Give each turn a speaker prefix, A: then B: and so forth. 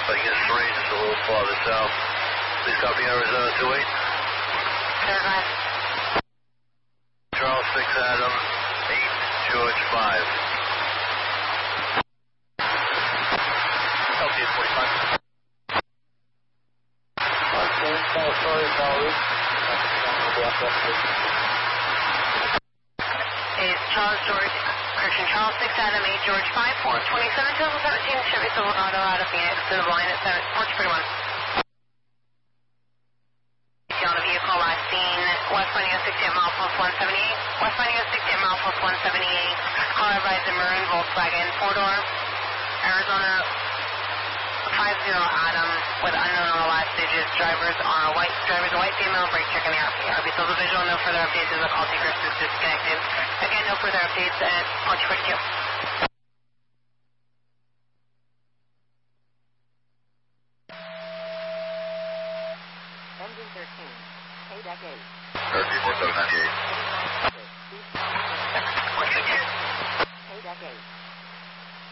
A: I guess range is a little farther south. Please copy Arizona 28. Charles 6 Adam 8 George 5. LT 45. Sorry,
B: Is Charles George, correction, Charles 6 Adam 8 George 5 4 27 17 Chevy Silverado out of Phoenix to the line at 431. On the vehicle last seen westbound US 68 mile plus 178. Westbound US 68 mile plus 178. Car advised a maroon Volkswagen 4-door. Arizona 50 Adam with unknown on the last digits. Drivers are a white female. Brake check in the RP. So the visual, no further updates as the call taker is disconnected. Again, no further updates at March 42.
C: Engine 13, KDEC 8.
A: 134798.